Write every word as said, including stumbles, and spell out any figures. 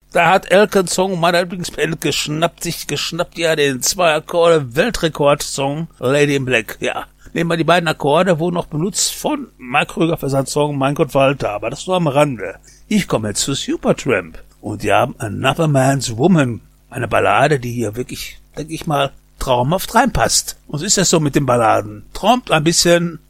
Da hat Elton Song, meiner Lieblingsband, geschnappt, sich geschnappt, ja, den Zwei-Akkorde-Weltrekord-Song Lady in Black, ja. Nehmen wir die beiden Akkorde, wurden noch benutzt von Mike Krüger für seinen Song Mein Gott Walter, aber das nur am Rande. Ich komme jetzt zu Supertramp und die haben Another Man's Woman, eine Ballade, die hier wirklich, denke ich mal, traumhaft reinpasst. Und so ist das so mit den Balladen. Träumt ein bisschen